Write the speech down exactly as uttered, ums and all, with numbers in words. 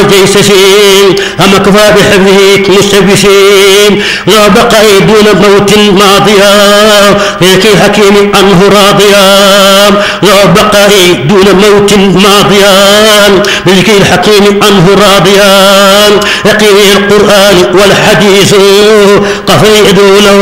جيسسين أما كفى بحفظه مستبشين لا بقى دون موت ماضيا فيك حكيم عنه راضيا لا بقى دون موت ماضيا فيك الحكيم عنه راضيا يقين القرآن والحديث قفيد لو